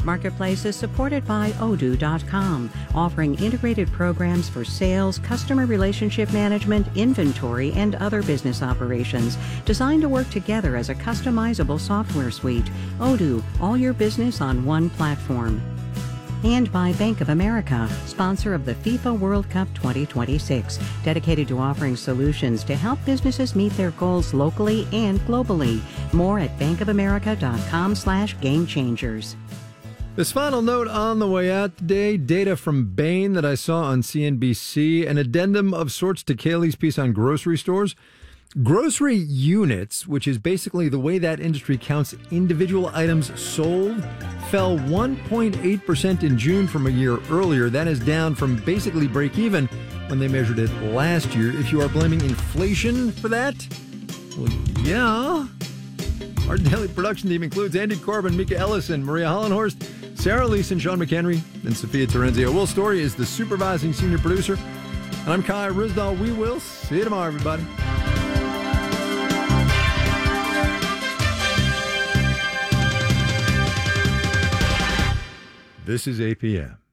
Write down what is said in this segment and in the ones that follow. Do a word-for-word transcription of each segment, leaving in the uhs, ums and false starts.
Marketplace is supported by Odoo dot com, offering integrated programs for sales, customer relationship management, inventory, and other business operations, designed to work together as a customizable software suite. Odoo, all your business on one platform. And by Bank of America, sponsor of the FIFA World Cup twenty twenty-six, dedicated to offering solutions to help businesses meet their goals locally and globally. More at bankofamerica.com slash game changers. This final note on the way out today, data from Bain that I saw on C N B C, an addendum of sorts to Kaylee's piece on grocery stores. Grocery units, which is basically the way that industry counts individual items sold, fell one point eight percent in June from a year earlier. That is down from basically break even when they measured it last year. If you are blaming inflation for that, well, yeah. Our daily production team includes Andy Corbin, Mika Ellison, Maria Hollenhorst, Sarah Leeson, Sean McHenry, and Sophia Terenzio. Will Story is the supervising senior producer. And I'm Kai Risdahl. We will see you tomorrow, everybody. This is A P M.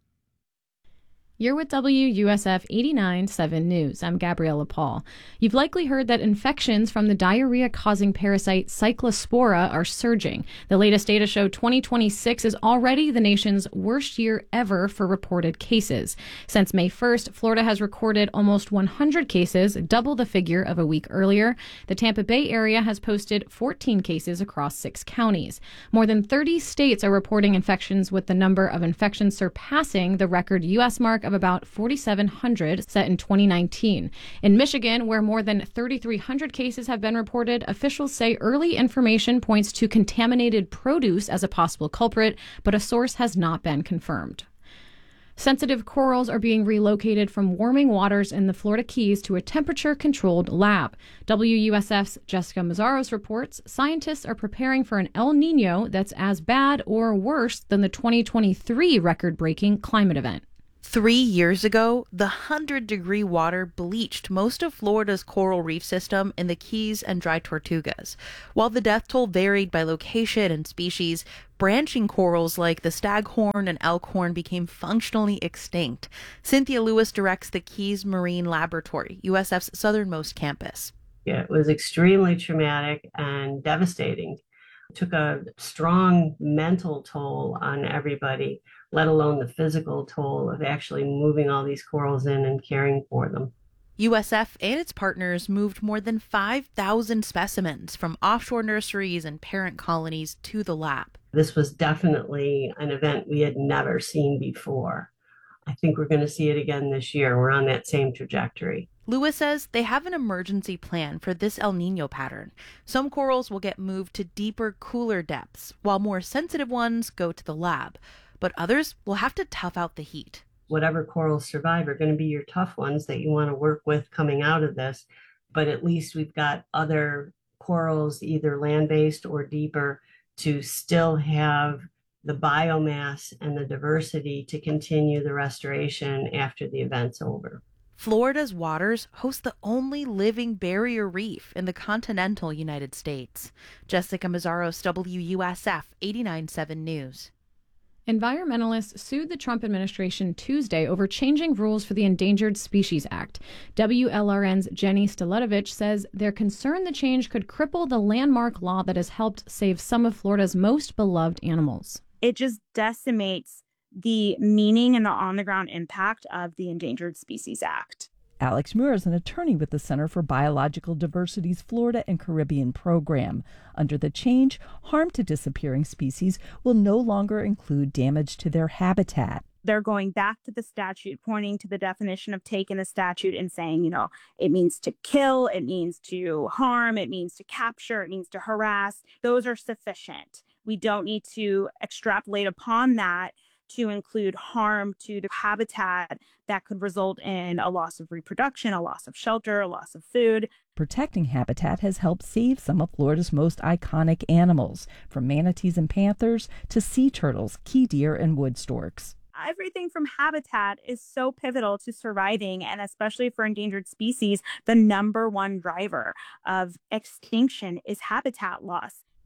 You're with W U S F eighty-nine point seven News. I'm Gabriella Paul. You've likely heard that infections from the diarrhea-causing parasite Cyclospora are surging. The latest data show twenty twenty-six is already the nation's worst year ever for reported cases. Since May first, Florida has recorded almost one hundred cases, double the figure of a week earlier. The Tampa Bay area has posted fourteen cases across six counties. More than thirty states are reporting infections, with the number of infections surpassing the record U S mark of about forty-seven hundred set in twenty nineteen. In Michigan, where more than thirty-three hundred cases have been reported, officials say early information points to contaminated produce as a possible culprit, but a source has not been confirmed. Sensitive corals are being relocated from warming waters in the Florida Keys to a temperature-controlled lab. W U S F's Jessica Mazzaros reports scientists are preparing for an El Nino that's as bad or worse than the twenty twenty-three record-breaking climate event. Three years ago, the hundred-degree water bleached most of Florida's coral reef system in the Keys and Dry Tortugas. While the death toll varied by location and species, branching corals like the staghorn and elkhorn became functionally extinct. Cynthia Lewis directs the Keys Marine Laboratory, U S F's southernmost campus. It was extremely traumatic and devastating. It took a strong mental toll on everybody, let alone the physical toll of actually moving all these corals in and caring for them. U S F and its partners moved more than five thousand specimens from offshore nurseries and parent colonies to the lab. This was definitely an event we had never seen before. I think we're going to see it again this year. We're on that same trajectory. Lewis says they have an emergency plan for this El Nino pattern. Some corals will get moved to deeper, cooler depths, while more sensitive ones go to the lab. But others will have to tough out the heat. Whatever corals survive are going to be your tough ones that you want to work with coming out of this. But at least we've got other corals, either land-based or deeper, to still have the biomass and the diversity to continue the restoration after the event's over. Florida's waters host the only living barrier reef in the continental United States. Jessica Mazzaros, W U S F eighty-nine point seven News. Environmentalists sued the Trump administration Tuesday over changing rules for the Endangered Species Act. W L R N's Jenny Staletovich says they're concerned the change could cripple the landmark law that has helped save some of Florida's most beloved animals. It just decimates the meaning and the on-the-ground impact of the Endangered Species Act. Alex Muir is an attorney with the Center for Biological Diversity's Florida and Caribbean program. Under the change, harm to disappearing species will no longer include damage to their habitat. They're going back to the statute, pointing to the definition of take in the statute and saying, you know, it means to kill, it means to harm, it means to capture, it means to harass. Those are sufficient. We don't need to extrapolate upon that to include harm to the habitat that could result in a loss of reproduction, a loss of shelter, a loss of food. Protecting habitat has helped save some of Florida's most iconic animals, from manatees and panthers to sea turtles, key deer, and wood storks. Everything from habitat is so pivotal to surviving, and especially for endangered species, the number one driver of extinction is habitat loss.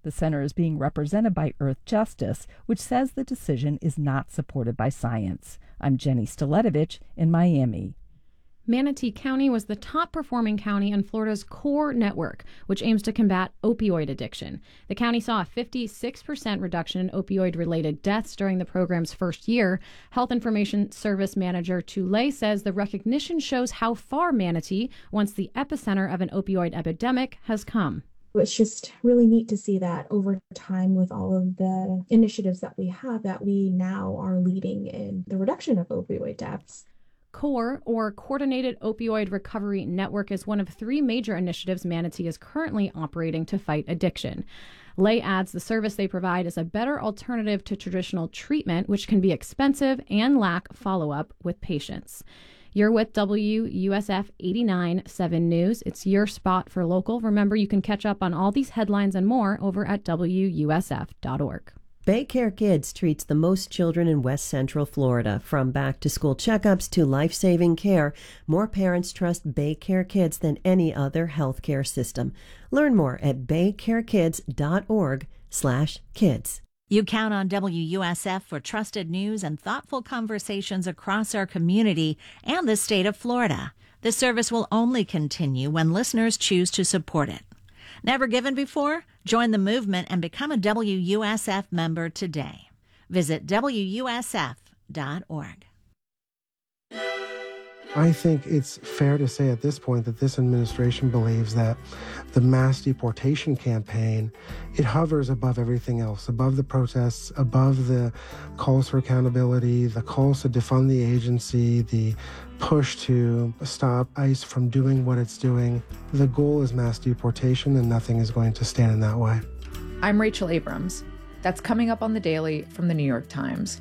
The center is being represented by Earth Justice, which says the decision is not supported by science. I'm Jenny Staletovich in Miami. Manatee County was the top-performing county in Florida's CORE network, which aims to combat opioid addiction. The county saw a fifty-six percent reduction in opioid-related deaths during the program's first year. Health Information Service Manager Tulay says the recognition shows how far Manatee, once the epicenter of an opioid epidemic, has come. It's just really neat to see that over time with all of the initiatives that we have, that we now are leading in the reduction of opioid deaths. CORE, or Coordinated Opioid Recovery Network, is one of three major initiatives Manatee is currently operating to fight addiction. Lay adds the service they provide is a better alternative to traditional treatment, which can be expensive and lack follow-up with patients. You're with W U S F eighty-nine point seven News. It's your spot for local. Remember, you can catch up on all these headlines and more over at W U S F dot org. Baycare Kids treats the most children in West Central Florida. From back-to-school checkups to life-saving care, more parents trust Baycare Kids than any other healthcare system. Learn more at baycarekids.org slash kids. You count on W U S F for trusted news and thoughtful conversations across our community and the state of Florida. This service will only continue when listeners choose to support it. Never given before? Join the movement and become a W U S F member today. Visit W U S F dot org. I think it's fair to say at this point that this administration believes that the mass deportation campaign, it hovers above everything else, above the protests, above the calls for accountability, the calls to defund the agency, the push to stop ICE from doing what it's doing. The goal is mass deportation, and nothing is going to stand in that way. I'm Rachel Abrams. That's coming up on The Daily from The New York Times.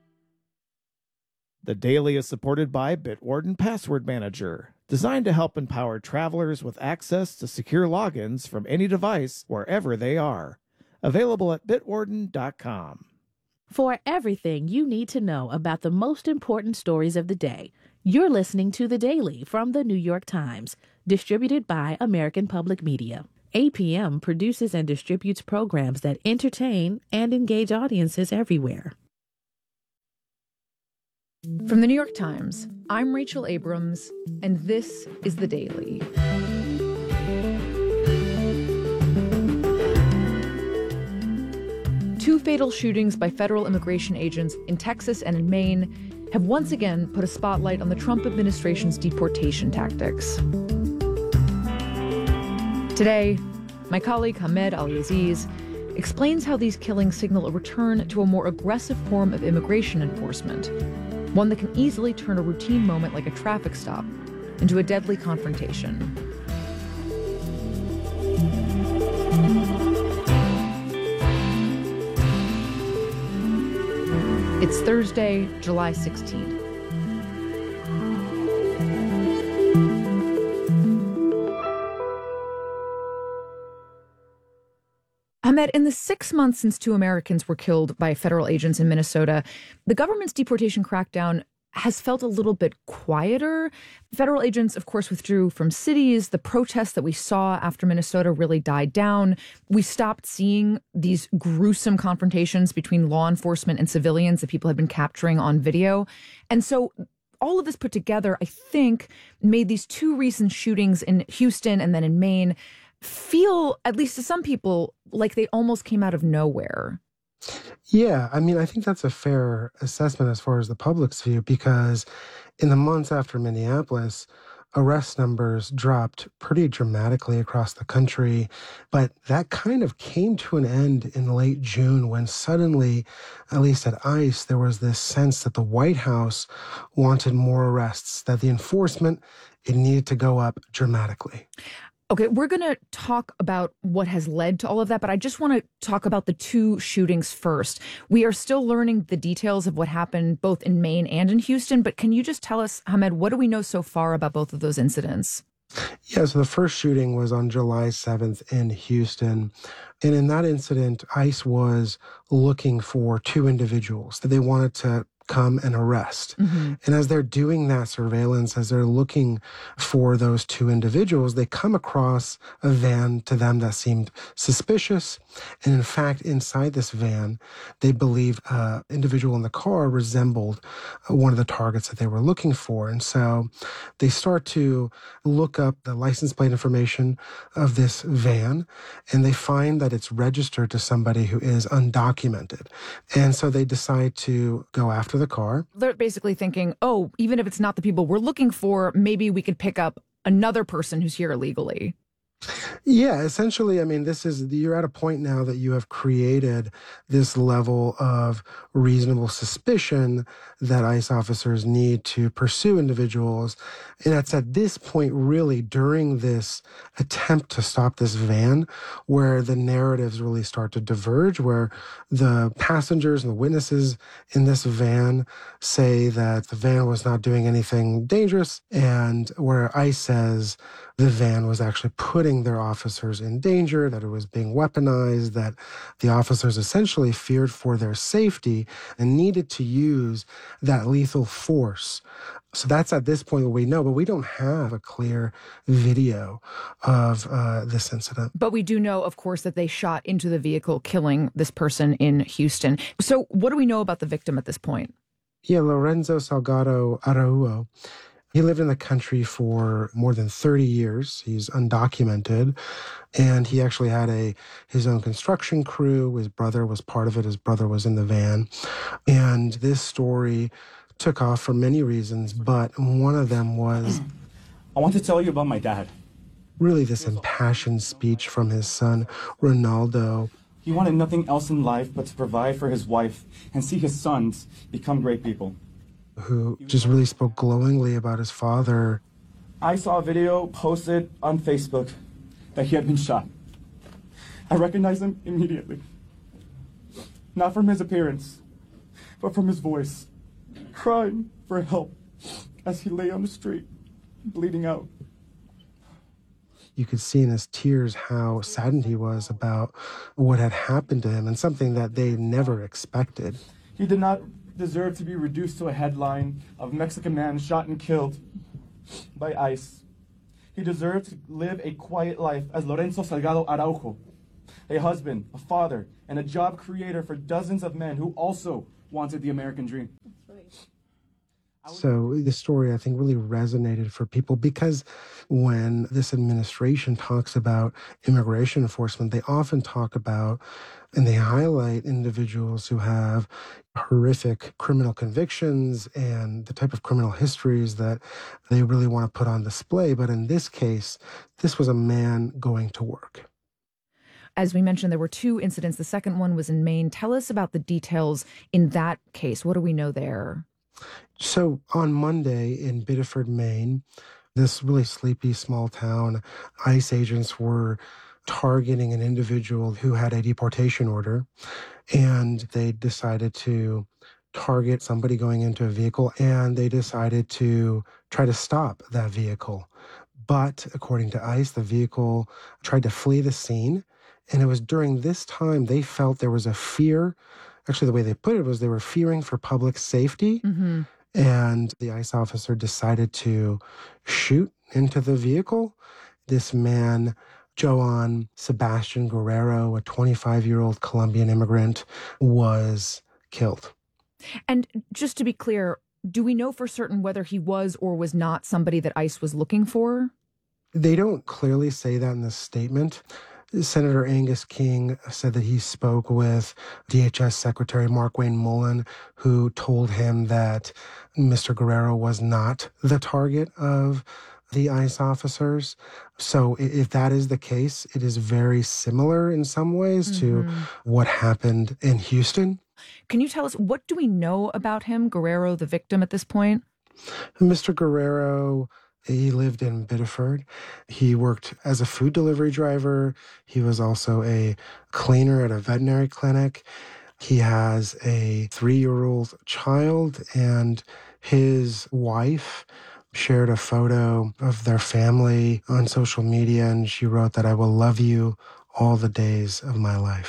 The Daily is supported by Bitwarden Password Manager, designed to help empower travelers with access to secure logins from any device wherever they are. Available at bitwarden dot com. For everything you need to know about the most important stories of the day, you're listening to The Daily from The New York Times, distributed by American Public Media. A P M produces and distributes programs that entertain and engage audiences everywhere. From The New York Times, I'm Rachel Abrams, and this is The Daily. Two fatal shootings by federal immigration agents in Texas and in Maine have once again put a spotlight on the Trump administration's deportation tactics. Today, my colleague Hamed Ali-Aziz explains how these killings signal a return to a more aggressive form of immigration enforcement, one that can easily turn a routine moment like a traffic stop into a deadly confrontation. It's Thursday, July sixteenth. Ahmed, in the six months since two Americans were killed by federal agents in Minnesota, the government's deportation crackdown has felt a little bit quieter. Federal agents, of course, withdrew from cities. The protests that we saw after Minnesota really died down. We stopped seeing these gruesome confrontations between law enforcement and civilians that people had been capturing on video. And so all of this put together, I think, made these two recent shootings in Houston and then in Maine feel, at least to some people, like they almost came out of nowhere. Yeah, I mean, I think that's a fair assessment as far as the public's view, because in the months after Minneapolis, arrest numbers dropped pretty dramatically across the country. But that kind of came to an end in late June when suddenly, at least at ICE, there was this sense that the White House wanted more arrests, that the enforcement, it needed to go up dramatically. Okay, we're going to talk about what has led to all of that, but I just want to talk about the two shootings first. We are still learning the details of what happened both in Maine and in Houston, but can you just tell us, Hamed, what do we know so far about both of those incidents? Yeah, so the first shooting was on July seventh in Houston. And in that incident, ICE was looking for two individuals that they wanted to come and arrest. Mm-hmm. And as they're doing that surveillance, as they're looking for those two individuals, they come across a van to them that seemed suspicious. And in fact, inside this van, they believed an individual in the car resembled one of the targets that they were looking for. And so they start to look up the license plate information of this van, and they find that it's registered to somebody who is undocumented. And so they decide to go after the car. They're basically thinking, oh, even if it's not the people we're looking for, maybe we could pick up another person who's here illegally. Yeah, essentially, I mean, this is, you're at a point now that you have created this level of reasonable suspicion that ICE officers need to pursue individuals. And it's at this point, really, during this attempt to stop this van, where the narratives really start to diverge, where the passengers and the witnesses in this van say that the van was not doing anything dangerous, and where ICE says the van was actually putting their officers in danger, that it was being weaponized, that the officers essentially feared for their safety and needed to use that lethal force. So that's at this point what we know, but we don't have a clear video of uh, this incident. But we do know, of course, that they shot into the vehicle, killing this person in Houston. So what do we know about the victim at this point? Yeah, Lorenzo Salgado Araujo. He lived in the country for more than thirty years. He's undocumented, and he actually had a his own construction crew. His brother was part of it. His brother was in the van. And this story took off for many reasons, but one of them was... I want to tell you about my dad. Really this impassioned speech from his son, Ronaldo. He wanted nothing else in life but to provide for his wife and see his sons become great people. Who just really spoke glowingly about his father. I saw a video posted on Facebook that he had been shot. I recognized him immediately. Not from his appearance, but from his voice, crying for help as he lay on the street, bleeding out. You could see in his tears how saddened he was about what had happened to him, and something that they never expected. He did not deserve to be reduced to a headline of Mexican man shot and killed by ICE. He deserved to live a quiet life as Lorenzo Salgado Araujo, a husband, a father, and a job creator for dozens of men who also wanted the American dream. So the story, I think, really resonated for people because when this administration talks about immigration enforcement, they often talk about and they highlight individuals who have horrific criminal convictions and the type of criminal histories that they really want to put on display. But in this case, this was a man going to work. As we mentioned, there were two incidents. The second one was in Maine. Tell us about the details in that case. What do we know there? So on Monday in Biddeford, Maine, this really sleepy small town, ICE agents were targeting an individual who had a deportation order, and they decided to target somebody going into a vehicle, and they decided to try to stop that vehicle. But according to ICE, the vehicle tried to flee the scene, and it was during this time they felt there was a fear. Actually, the way they put it was they were fearing for public safety. Mm-hmm. And the ICE officer decided to shoot into the vehicle. This man, Joan Sebastian Guerrero, a twenty-five-year-old Colombian immigrant, was killed. And just to be clear, do we know for certain whether he was or was not somebody that ICE was looking for? They don't clearly say that in the statement. Senator Angus King said that he spoke with D H S Secretary Markwayne Mullin, who told him that Mister Guerrero was not the target of the ICE officers. So if that is the case, it is very similar in some ways mm-hmm. to what happened in Houston. Can you tell us, what do we know about him, Guerrero, the victim at this point? Mister Guerrero, he lived in Biddeford. He worked as a food delivery driver. He was also a cleaner at a veterinary clinic. He has a three-year-old child, and his wife shared a photo of their family on social media, and she wrote that, "I will love you all the days of my life."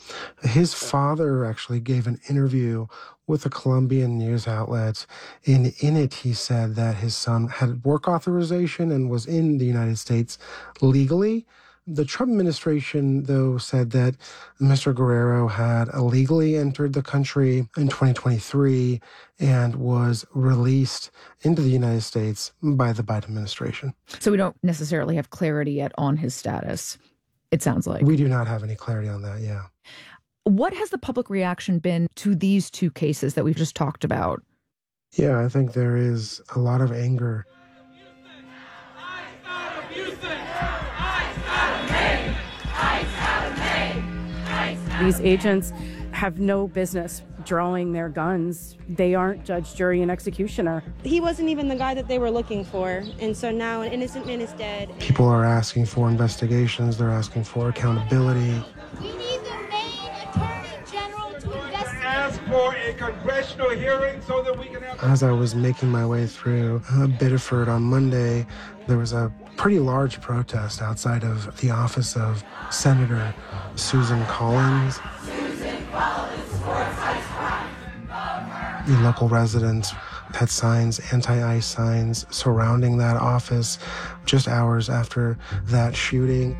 His father actually gave an interview with a Colombian news outlet. In, in it, he said that his son had work authorization and was in the United States legally. The Trump administration, though, said that Mister Guerrero had illegally entered the country in twenty twenty-three and was released into the United States by the Biden administration. So we don't necessarily have clarity yet on his status, it sounds like. We do not have any clarity on that, yeah. What has the public reaction been to these two cases that we've just talked about? Yeah, I think there is a lot of anger. These agents have no business drawing their guns. They aren't judge, jury, and executioner. He wasn't even the guy that they were looking for, and so now an innocent man is dead. People are asking for investigations. They're asking for accountability. We need the Maine Attorney General to investigate. Ask for a congressional hearing so that we can have... As I was making my way through uh, Biddeford on Monday, there was a pretty large protest outside of the office of Senator Susan Collins. Susan Collins supports ICE crime. The local residents had signs, anti-ICE signs, surrounding that office just hours after that shooting.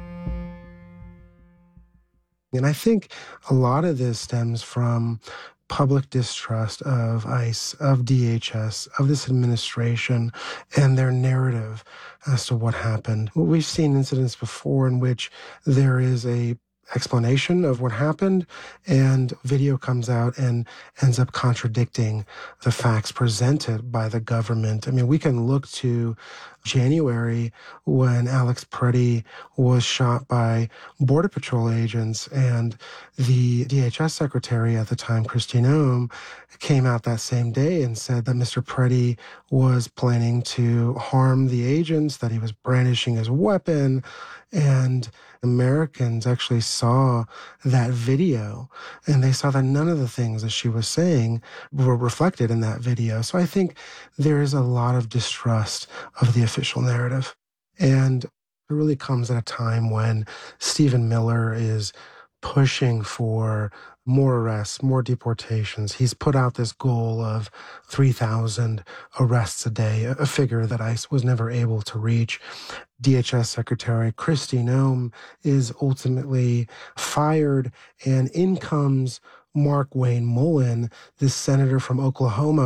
And I think a lot of this stems from public distrust of ICE, of D H S, of this administration, and their narrative as to what happened. We've seen incidents before in which there is a explanation of what happened, and video comes out and ends up contradicting the facts presented by the government. I mean, we can look to January when Alex Preddy was shot by Border Patrol agents, and the D H S secretary at the time, Kristi Noem, came out that same day and said that Mister Preddy was planning to harm the agents, that he was brandishing his weapon, and Americans actually saw that video, and they saw that none of the things that she was saying were reflected in that video. So I think there is a lot of distrust of the official narrative. And it really comes at a time when Stephen Miller is pushing for more arrests, more deportations. He's put out this goal of three thousand arrests a day, a figure that ICE was never able to reach. D H S Secretary Kristi Noem is ultimately fired, and in comes Mark Wayne Mullen, this senator from Oklahoma